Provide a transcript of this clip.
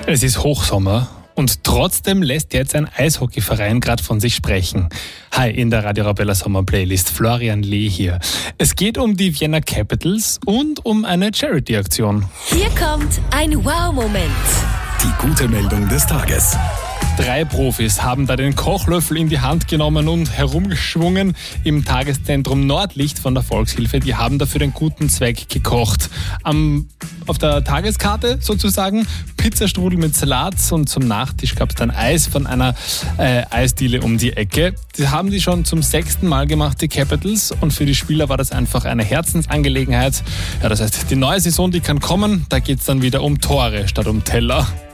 Es ist Hochsommer und trotzdem lässt jetzt ein Eishockeyverein gerade von sich sprechen. Hi, in der Radio Arabella Sommer-Playlist, Florian Lee hier. Es geht um die Vienna Capitals und um eine Charity-Aktion. Hier kommt ein Wow-Moment. Die gute Meldung des Tages. 3 Profis haben da den Kochlöffel in die Hand genommen und herumgeschwungen im Tageszentrum Nordlicht von der Volkshilfe. Die haben dafür den guten Zweck gekocht. Auf der Tageskarte sozusagen Pizzastrudel mit Salat und zum Nachtisch gab es dann Eis von einer Eisdiele um die Ecke. Das haben die schon zum 6. Mal gemacht, die Capitals, und für die Spieler war das einfach eine Herzensangelegenheit. Ja, das heißt, die neue Saison, die kann kommen, da geht es dann wieder um Tore statt um Teller.